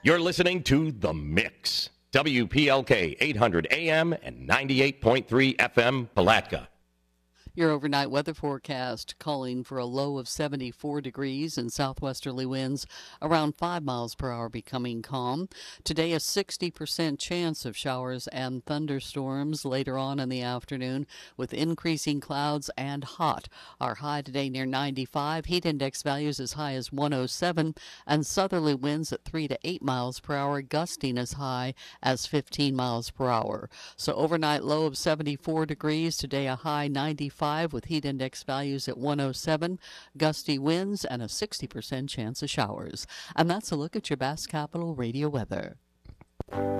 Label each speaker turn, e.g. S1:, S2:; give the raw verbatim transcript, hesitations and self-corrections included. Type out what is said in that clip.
S1: You're listening to The Mix. W P L K eight hundred A M and ninety-eight point three F M, Palatka.
S2: Your overnight weather forecast calling for a low of seventy-four degrees and southwesterly winds around five miles per hour, becoming calm. Today, a sixty percent chance of showers and thunderstorms later on in the afternoon with increasing clouds and hot. Our high today near ninety-five, heat index values as high as one oh seven, and southerly winds at three to eight miles per hour, gusting as high as fifteen miles per hour. So overnight low of seventy-four degrees, today a high ninety-five with heat index values at one oh seven, gusty winds, and a sixty percent chance of showers. And that's a look at your Bass Capital radio weather.